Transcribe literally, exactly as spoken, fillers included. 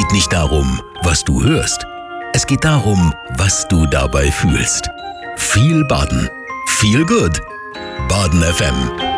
geht nicht darum, was du hörst. Es geht darum, was du dabei fühlst. Viel Baden. Viel Good. Baden F M.